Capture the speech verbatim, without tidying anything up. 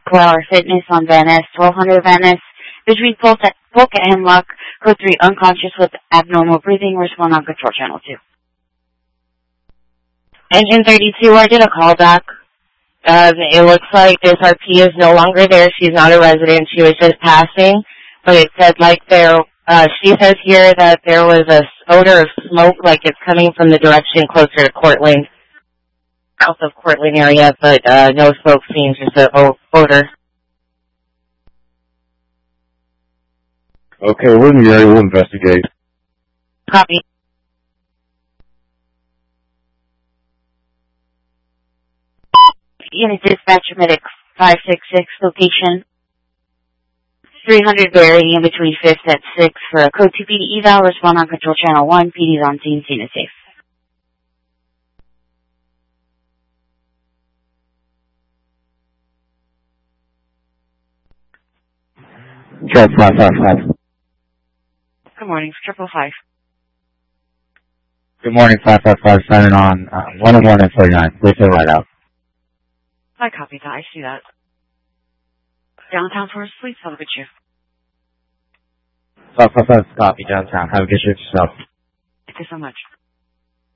Hour Fitness on Van Ness, twelve hundred Van Ness. Between Polka, Polka and Hemlock, code three, unconscious with abnormal breathing, respond on control channel two. Engine thirty-two, I did a callback. Uh, it looks like this R P is no longer there. She's not a resident. She was just passing. But it said like there, uh, she says here that there was a odor of smoke, like it's coming from the direction closer to Cortland, south of Cortland area, but uh, no smoke seen, just an odor. Okay, we're in the area. We'll investigate. Copy. Unit dispatch medic five six six location. three hundred Berry in between fifth at six for a code two P D eval, respond on control channel one, P D's on scene, scene is safe. Check five five five. Good morning, triple five. Good morning, five five five, signing on, uh, one oh one and forty-nine. Please say right out. I copy that, I see that. Downtown Forest Police, have a good shift. five five five, copy, downtown. Have a good shift yourself. Thank you so much.